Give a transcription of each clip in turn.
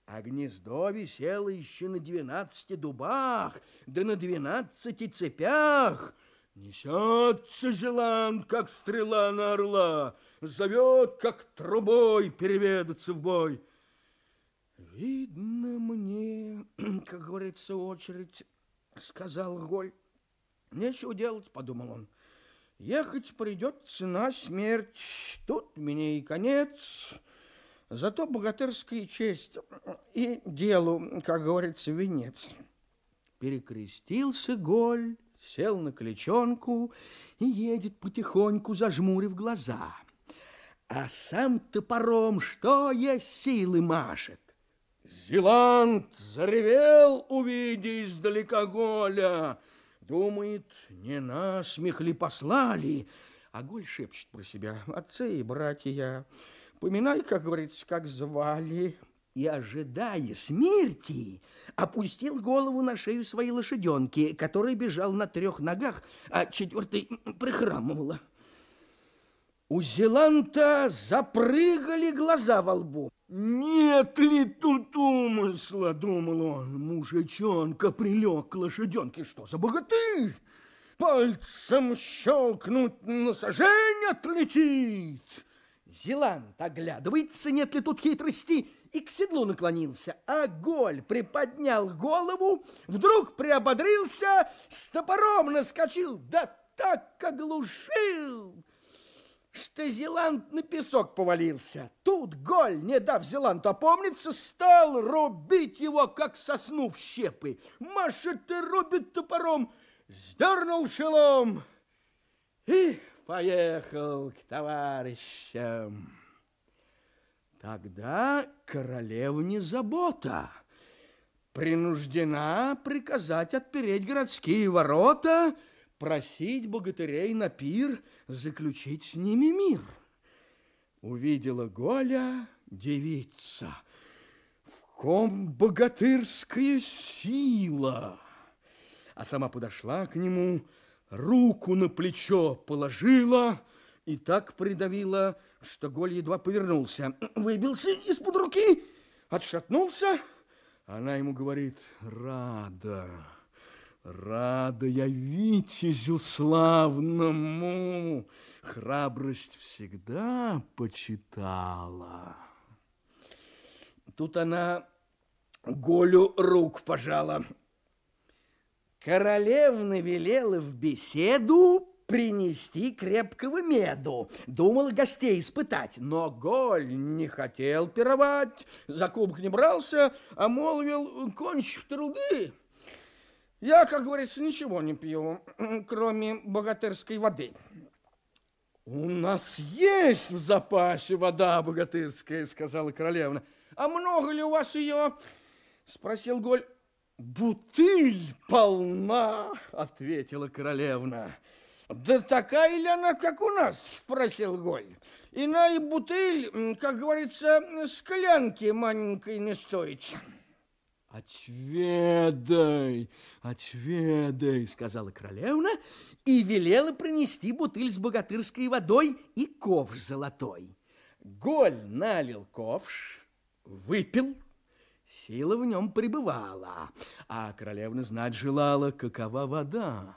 А гнездо висело еще на 12 дубах, да на 12 цепях. Несется Зеланд, как стрела на орла, зовет, как трубой переведаться в бой. Видно мне, как говорится, очередь, сказал Голь. Нечего делать, подумал он. Ехать придется на смерть. Тут мне и конец. Зато богатырская честь и делу, как говорится, венец. Перекрестился Голь, сел на клячонку и едет потихоньку, зажмурив глаза. А сам топором, что есть силы, машет. Зеланд заревел, увидя издалека Голя. Думает, не насмех ли послали? А Голь шепчет про себя: отцы и братья, поминай, как говорится, как звали. И, ожидая смерти, опустил голову на шею своей лошаденки, которая бежала на 3 ногах, а 4 прихрамывала. У Зеланда запрыгали глаза во лбу. «Нет ли тут умысла?» — думал он. Мужичонка прилег к лошаденке. Что за богатырь? Пальцем щелкнуть, на сажень отлетит. Зеланд оглядывается, нет ли тут хитрости, и к седлу наклонился. А Голь приподнял голову, вдруг приободрился, с топором наскочил, да так оглушил, что Зеланд на песок повалился. Тут Голь, не дав Зеланду опомниться, стал рубить его, как сосну в щепы. Машет и рубит топором, сдернул шелом и поехал к товарищам. Тогда королевне забота. Принуждена приказать отпереть городские ворота, просить богатырей на пир, заключить с ними мир. Увидела Голя девица, в ком богатырская сила, а сама подошла к нему, руку на плечо положила и так придавила, что Голь едва повернулся. Выбился из-под руки, отшатнулся. Она ему говорит: рада я витязю славному, храбрость всегда почитала. Тут она Голю рук пожала. Королевна велела в беседу принести крепкого меду. Думала гостей испытать, но Голь не хотел пировать, за кубок не брался, а молвил, кончив труды: я, как говорится, ничего не пью, кроме богатырской воды. У нас есть в запасе вода богатырская, сказала королевна. А много ли у вас ее? Спросил Голь. Бутыль полна, ответила королевна. Да такая ли она, как у нас? Спросил Голь. Иная бутыль, как говорится, склянки маленькой не стоит. Отведай, сказала королевна и велела принести бутыль с богатырской водой и ковш золотой. Голь налил ковш, выпил, сила в нем пребывала, а королевна знать желала, какова вода.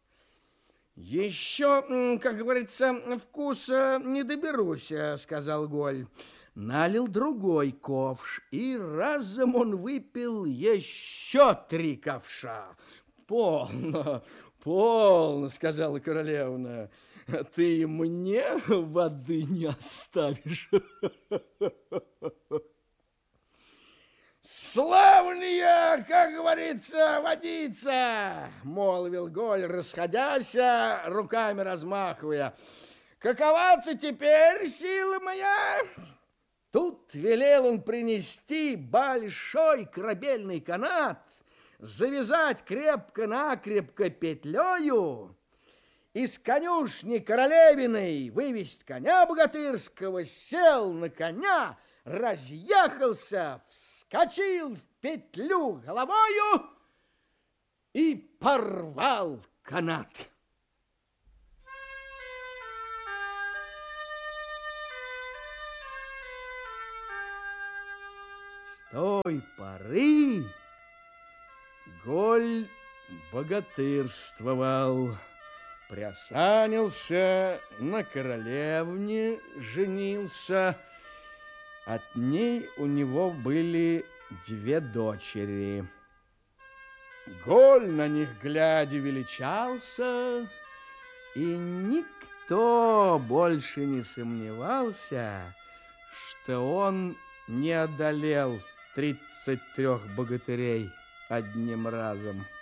Еще, как говорится, вкуса не доберусь, сказал Голь. Налил другой ковш, и разом он выпил еще 3 ковша. Полно, сказала королевна. Ты мне воды не оставишь. Славная, как говорится, водица, молвил Голь, расходясь, руками размахивая. Какова ты теперь, сила моя? Тут велел он принести большой корабельный канат, завязать крепко-накрепко петлею, из конюшни королевиной вывесть коня богатырского, сел на коня, разъехался, вскочил в петлю головою и порвал канат. той поры Голь богатырствовал, приосанился, на королевне женился. От ней у него были 2 дочери. Голь на них глядя величался, и никто больше не сомневался, что он не одолел 33 богатырей одним разом.